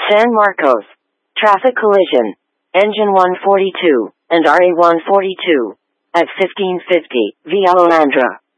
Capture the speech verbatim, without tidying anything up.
San Marcos. Traffic collision. Engine one forty-two and R A one forty-two at fifteen fifty via Olandra.